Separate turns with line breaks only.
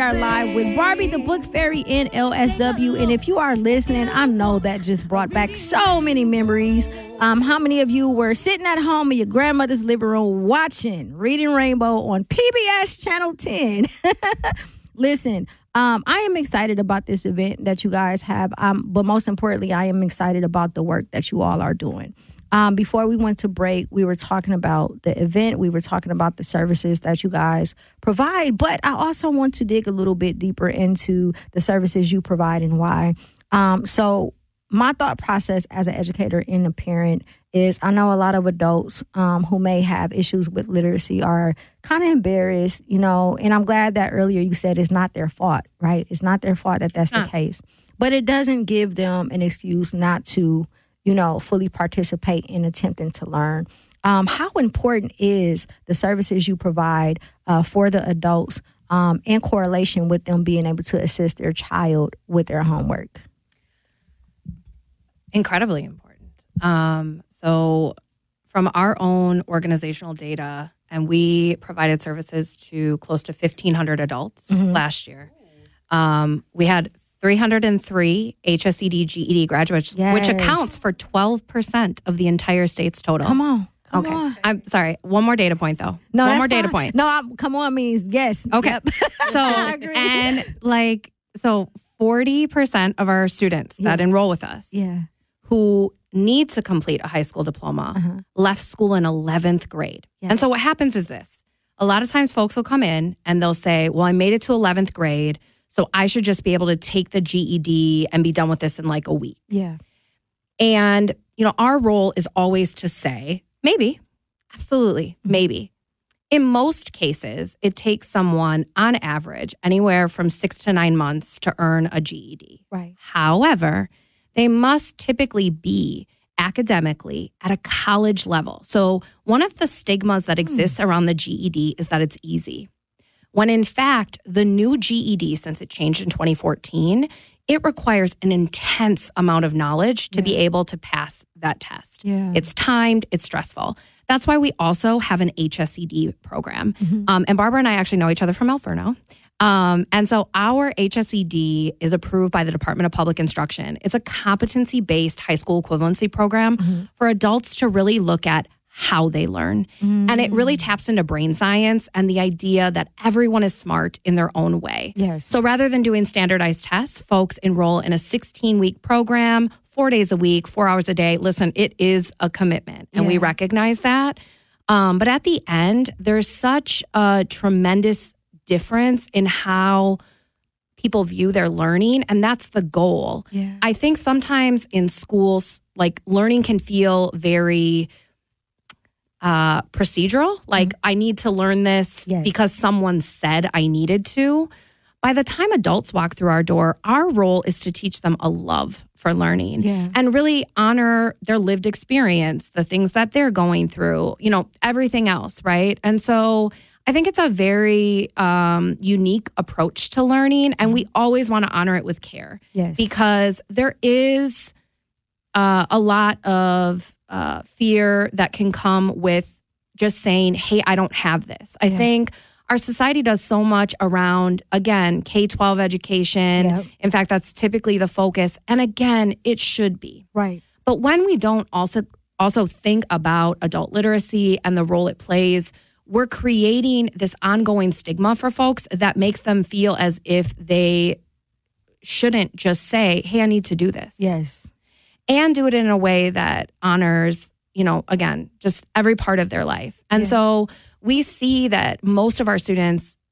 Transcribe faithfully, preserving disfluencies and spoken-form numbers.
are live with Barbie the Book Fairy in L S W. And if you are listening, I know that just brought back so many memories. Um, how many of you were sitting at home in your grandmother's living room watching Reading Rainbow on P B S Channel ten? Listen, um, I am excited about this event that you guys have. Um, but most importantly, I am excited about the work that you all are doing. Um, before we went to break, we were talking about the event. We were talking about the services that you guys provide. But I also want to dig a little bit deeper into the services you provide and why. Um, so my thought process as an educator and a parent is I know a lot of adults um, who may have issues with literacy are kind of embarrassed, you know, and I'm glad that earlier you said it's not their fault, right? It's not their fault that that's the case. But it doesn't give them an excuse not to, you know, fully participate in attempting to learn. Um, how important is the services you provide uh, for the adults um, in correlation with them being able to assist their child with their homework?
Incredibly important. Um, so from our own organizational data, and we provided services to close to fifteen hundred adults mm-hmm. last year. Um, we had three hundred three H S E D G E D graduates, yes. which accounts for twelve percent of the entire state's total.
Come on. Come
okay.
on.
I'm sorry. One more data point, though.
No,
One more
fine.
data point.
No, I'm, come on means yes.
Okay.
Yep.
So, and like, so forty percent of our students yeah. that enroll with us
yeah.
who need to complete a high school diploma uh-huh. left school in eleventh grade. Yes. And so what happens is this. A lot of times folks will come in and they'll say, well, I made it to eleventh grade, so I should just be able to take the G E D and be done with this in like a week.
Yeah.
And, you know, our role is always to say, maybe, absolutely, mm-hmm. maybe. In most cases, it takes someone on average anywhere from six to nine months to earn a G E D.
Right.
However, they must typically be academically at a college level. So one of the stigmas that exists mm. around the G E D is that it's easy. When in fact, the new G E D, since it changed in twenty fourteen, it requires an intense amount of knowledge to yeah. be able to pass that test.
Yeah.
It's timed, it's stressful. That's why we also have an H S E D program.
Mm-hmm.
Um, and Barbara and I actually know each other from Alferno. Um, and so our H S E D is approved by the Department of Public Instruction. It's a competency-based high school equivalency program mm-hmm. for adults to really look at how they learn. Mm-hmm. And it really taps into brain science and the idea that everyone is smart in their own way.
Yes.
So rather than doing standardized tests, folks enroll in a sixteen-week program, four days a week, four hours a day. Listen, it is a commitment, and yeah. we recognize that. Um, but at the end, there's such a tremendous difference in how people view their learning, and that's the goal.
Yeah.
I think sometimes in schools, like learning can feel very uh, procedural. Like mm-hmm. I need to learn this yes. because someone said I needed to. By the time adults walk through our door, our role is to teach them a love for learning
yeah.
and really honor their lived experience, the things that they're going through, you know, everything else, right? And so I think it's a very um, unique approach to learning, and we always want to honor it with care.
Yes.
Because there is uh, a lot of uh, fear that can come with just saying, hey, I don't have this. I yeah. think our society does so much around, again, K twelve education.
Yep.
In fact, that's typically the focus. And again, it should be.
Right.
But when we don't also also think about adult literacy and the role it plays, we're creating this ongoing stigma for folks that makes them feel as if they shouldn't just say, hey, I need to do this.
Yes.
And do it in a way that honors, you know, again, just every part of their life. And
yeah.
so we see that most of our students